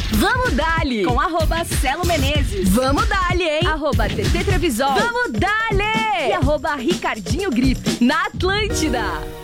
Vamos dali! Com @Celo Menezes. Vamos dali, hein? @TT Trevisol. Vamos dali! E @Ricardinho Gripe. Na Atlântida.